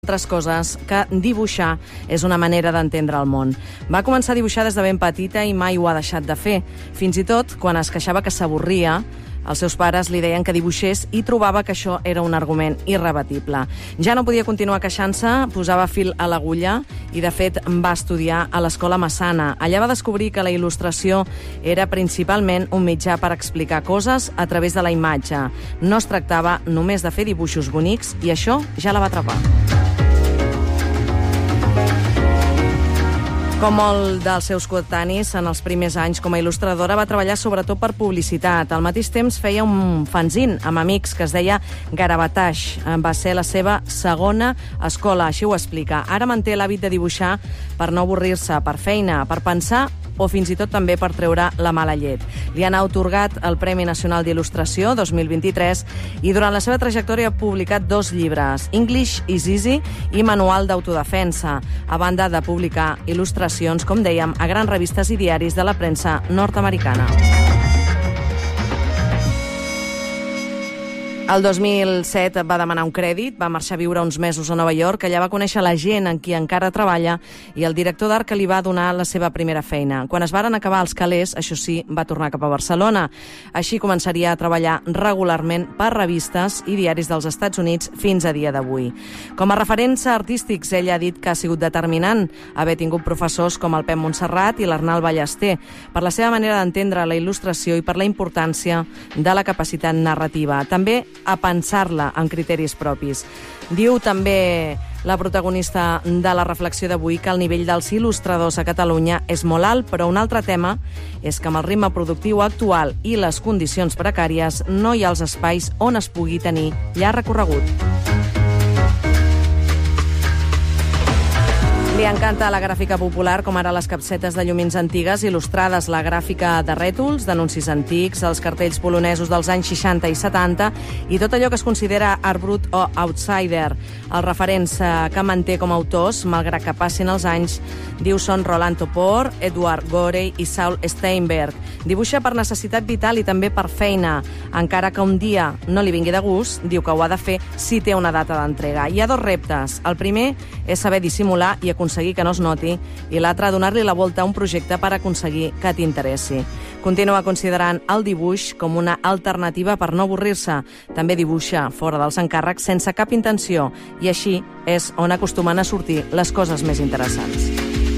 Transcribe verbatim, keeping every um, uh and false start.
altres coses, que dibuixar és una manera d'entendre el món. Va començar a dibuixar des de ben petita i mai ho ha deixat de fer. Fins i tot, quan es queixava que s'avorria, els seus pares li deien que dibuixés i trobava que això era un argument irrebatible. Ja no podia continuar queixant-se, posava fil a l'agulla i, de fet, va estudiar a l'Escola Massana. Allà va descobrir que la il·lustració era principalment un mitjà per explicar coses a través de la imatge. No es tractava només de fer dibuixos bonics i això ja la va atrapar. Com molt dels seus coetanis, en els primers anys com a il·lustradora va treballar sobretot per publicitat. Al mateix temps feia un fanzine amb amics que es deia Garabatash. Va ser la seva segona escola, així ho explica. Ara manté l'hàbit de dibuixar per no avorrir-se, per feina, per pensar o fins i tot també per treure la mala llet. Li han atorgat el Premi Nacional d'Il·lustració dos mil vint-i-tres i durant la seva trajectòria ha publicat dos llibres, English is Easy i Manual d'autodefensa, a banda de publicar il·lustracions, com dèiem, a grans revistes i diaris de la premsa nord-americana. El dos mil set va demanar un crèdit, va marxar a viure uns mesos a Nova York, allà va conèixer la gent en qui encara treballa i el director d'art que li va donar la seva primera feina. Quan es varen acabar els calés, això sí, va tornar cap a Barcelona. Així començaria a treballar regularment per revistes i diaris dels Estats Units fins a dia d'avui. Com a referents artístics, ella ha dit que ha sigut determinant haver tingut professors com el Pep Montserrat i l'Arnald Ballester per la seva manera d'entendre la il·lustració i per la importància de la capacitat narrativa. També a pensar-la amb criteris propis. Diu també la protagonista de la reflexió d'avui que el nivell dels il·lustradors a Catalunya és molt alt, però un altre tema és que amb el ritme productiu actual i les condicions precàries no hi ha els espais on es pugui tenir llarg recorregut. Li encanta la gràfica popular, com ara les capsetes de llumins antigues il·lustrades, la gràfica de rètols, d'anuncis antics, els cartells polonesos dels anys seixanta i setanta i tot allò que es considera art brut o outsider. Els referents que manté com a autors, malgrat que passin els anys, diu són Roland Topor, Edward Gorey i Saul Steinberg. Dibuixa per necessitat vital i també per feina. Encara que un dia no li vingui de gust, diu que ho ha de fer si té una data d'entrega. Hi ha dos reptes. El primer és saber dissimular i aconseguir que no es noti, i l'altre, donar-li la volta a un projecte per aconseguir que t'interessi. Continua considerant el dibuix com una alternativa per no avorrir-se. També dibuixa fora dels encàrrecs sense cap intenció, i així és on acostumen a sortir les coses més interessants.